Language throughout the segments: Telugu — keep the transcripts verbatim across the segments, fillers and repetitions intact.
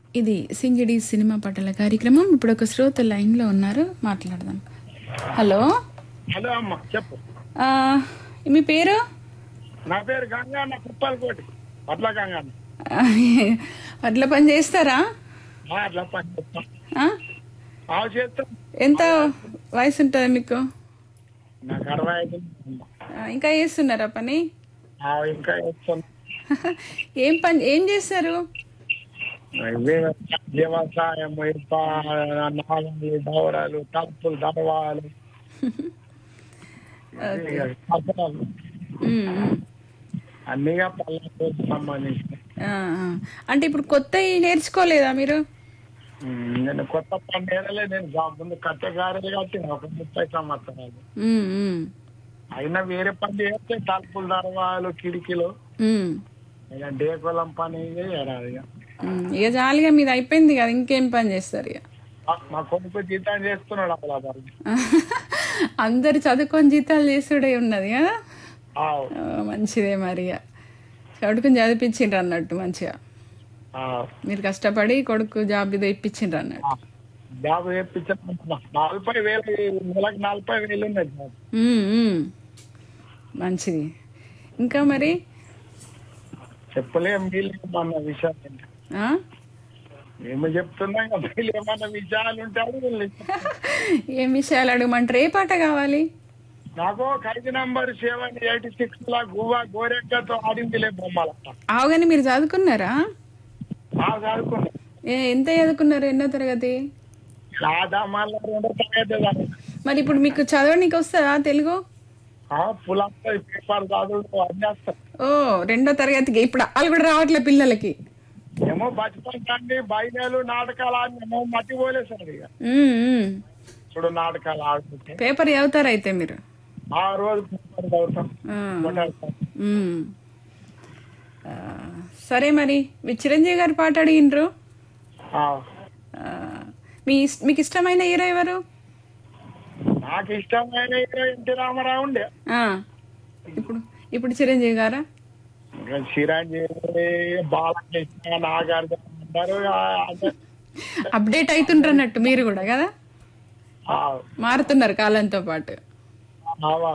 ఇది సింగిడి సినిమా పాటల కార్యక్రమం. ఇప్పుడు ఒక శ్రోత లైన్ లో ఉన్నారు, మాట్లాడదాం. హలో హలో అమ్మ, చెప్పు. ఆ, మీ పేరు? నా పేరు గంగన్న, కుప్పలకోటి. అట్లా గంగన్న. అట్లా పని చేస్తారా? ఆ, అట్లా పని చేస్తాం. ఆ? ఆ, చేస్తాం. ఎంత వయసు ఉంటుంది మీకు? నాకు అరవై ఐదు. ఆ, ఇంకా చేస్తున్నారా పని? ఆ, ఇంకా చేస్తాం. ఏం పని ఏం చేస్తారు? ఇవే వ్యవసాయం, ఇప్ప, నాగలి, దౌరాలు, తలుపులు, దడవాలు, కసరాలు, అన్నీగా పల్లెటూరు సంబంధించి. ఆ, ఆ. అంటే ఇప్పుడు కొత్త నేర్చుకోలేదా మీరు? నేను కొత్త పని నేరలే. నేను జా- ముందు కట్టెగారెలు కట్టిన ఒక ముప్పై సంవత్సరాలు. ఉమ్, ఉమ్, అయినా వేరే పని చేస్తే తలుపులు, దర్వాలు, కిటికీలు, ఉమ్, ఇక డేకులం పని చేయాలి. ఇక ఉమ్. ఇక జాలిగా మీది అయిపోయింది కదా, ఇంకేం పని చేస్తారు ఇక? మా- మా కొడుకు జీతం చేస్తున్నాడు అక్కడ మరి. అందరు చదువుకొని జీతాలు చేసుడే ఉన్నది కదా. ఆవ్, ఆ, మంచిదే మరి. ఇక కొడుకుని చదివించిండ్రు అన్నట్టు మంచిగా. ఆవ్. మీరు కష్టపడి కొడుకు జాబ్ ఇది ఇప్పించిండ్రు అన్నట్టు. జాబ్ చేయించాను. నలభై వేలు నెలకు నలభై వేలు ఉన్నది జాబ్. ఉమ్, ఉమ్. మంచిది. ఇంకా మరి చెప్పలేం. వీళ్ళు ఏమన్న విషయాలు ఏంటి? ఆ? మేము చెప్తున్నాం కదా, వీళ్ళు ఏమన్నా విషయాలు ఉంటాడు. వీళ్ళు ఏం విషయాలు అడగమంటారు? ఏ పాట కావాలి? నాకు ఖైదీ నంబర్ సెవెన్ ఎయిటీ సిక్స్ లా గువా గోరెక్కతో ఆడిందిలే బొమ్మల. అవగానే మీరు చదువుకున్నారా? ఆ చదువుకున్నా. ఏ ఎంత చదువుకున్నారు? ఎన్నో తరగతి? రాధా మళ్ళీ రెండో తరగతి. మరి ఇప్పుడు మీకు చదవడానికి వస్తుందా తెలుగు? పులంతా పేపర్ చదువు అన్నీ వస్తాయి. ఓ, రెండో తరగతికి ఇప్పుడు వాళ్ళు కూడా రావట్లే పిల్లలకి. ఏమో బచపన్ కండి బయలు నాటకాలు ఆడినేమో మట్టి పోలేసారు. ఇక ఉమ్, ఉమ్. ఇప్పుడు నాటకాలు ఆడుతుంటే పేపర్ చదువుతారు అయితే మీరు? ఆ రోజు పేపర్ చదువుతాం. ఆ, కొట్టేస్తాం. ఉమ్. ఆ, సరే మరి మీ చిరంజీవి గారు పాట అడిగినరు. ఆ, మీ ఇస్- మీకు ఇష్టమైన హీరో ఎవరు? నాకు ఇష్టమైన హీరో ఎన్టీ రామారావు ఉండే. ఆ, ఇప్పుడు ఇప్పుడు చిరంజీవి గారా? ఇంకా చిరంజీవి, బాలకృష్ణ, నాగార్జున అందరూ ఆ- అప్డేట్ అవుతుండ్రు అన్నట్టు మీరు కూడా కదా, ఆ, మారుతున్నారు కాలంతో పాటు. ఆ, ఆ.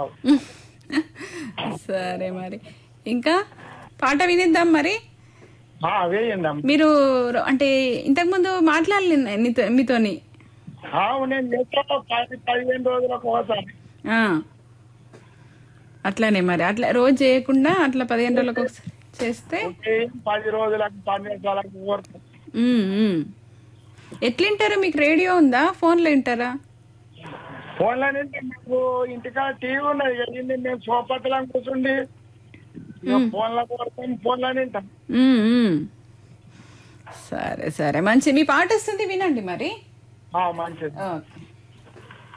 సరే మరి ఇంకా పాట వినిద్దాం మరి. ఆ, వేయండి అమ్మ. మీరు రో- అంటే ఇంతకు ముందు మాట్లాడలే నీతో మీతోని. ఆ, నేను చేస్తాను పది పదిహేను రోజులకు ఒకసారి. ఆ, అట్లానే మరి అట్లా రోజు చేయకుండా అట్లా పదిహేను రోజులకు ఒకసారి చేస్తే. ఓకే, పది రోజులకు పన్నెండు రోజులకు కోరుతాం. ఉమ్, ఉమ్. ఎట్లింటారు? మీకు రేడియో ఉందా? ఫోన్లో వింటారా? ఫోన్లో నింటే మీకు ఇంటికాడ టీవీ ఉన్నది కదా, మేము సోపత్తులో కూర్చుండి ఇక ఫోన్లో కొడతాం, ఫోన్లో నింటాం. ఉమ్, ఉమ్. సరే సరే మంచి మీ పాట వస్తుంది, వినండి మరి. ఆ, మంచిది. ఓకే.